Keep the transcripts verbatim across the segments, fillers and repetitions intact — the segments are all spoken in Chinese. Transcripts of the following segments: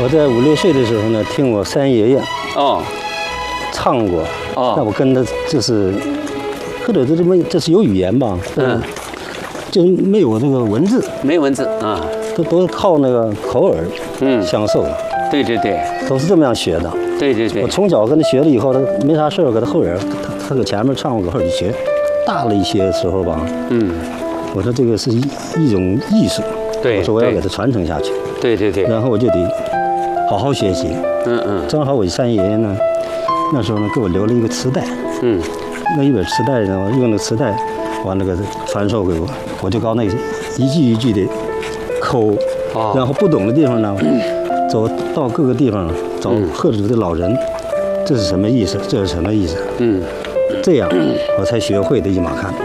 我在五六岁的时候呢，听我三爷爷哦唱过。 哦， 那我跟他就是或者是这么这是有语言吧？ 嗯， 就没有这个文字， 没文字啊， 都都是靠那个口耳嗯， 相授， 对对对都是这么样学的。 对对对我，从小跟他学了以后，他没啥事儿，搁他后边，他他搁前面唱，我搁后边学。大了一些时候吧， 嗯， 我说这个是一一种艺术， 对， 我说我要对给它传承下去， 对对对， 然后我就得好好学习。 嗯嗯正好我三爷爷呢，那时候呢给我留了一个磁带， 嗯， 那一本磁带呢，我用那个磁带完了给它传授给我，我就搞那个一句一句的抠， 哦然后不懂的地方呢，走到各个地方找贺族的老人，这是什么意思？这是什么意思？ 嗯， 这样我才学会的一马看。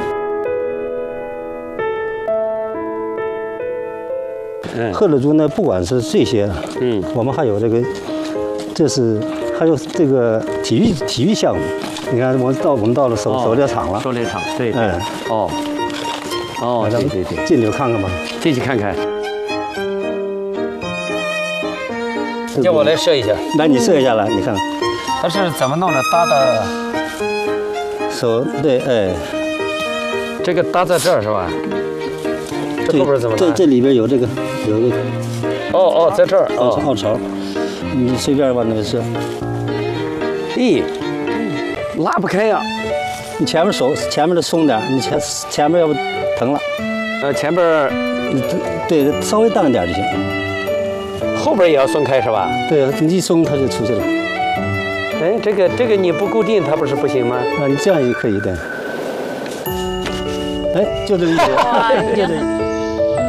嗯贺勒族呢，不管是这些， 嗯， 我们还有这个，这是还有这个体育体育项目。你看，我们到我们到了狩狩猎场了， 狩猎场，对， 嗯， 哦，哦， 咱们对对对， 进去看看吧。 进去看看，叫我来射一下， 来，你射一下来，你看， 它是怎么弄的？搭的， 手对，哎， 这个搭在这儿是吧？这后边怎么来？ 这这里边有这个有个哦哦，在这儿凹哦， 凹槽，你随便往那个射。 咦，拉不开呀。 你前面手前面的松点，你前前面要不疼了， 呃，前边儿你对稍微荡一点就行。 后边也要松开是吧？ 对，你一松它就出去了。 哎，这个这个你不固定，它不是不行吗？ 啊，你这样也可以的。哎，就这个意思，就这个意思。